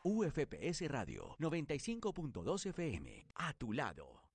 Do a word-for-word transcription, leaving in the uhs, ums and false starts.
U F P S Radio noventa y cinco punto dos F M. A tu lado.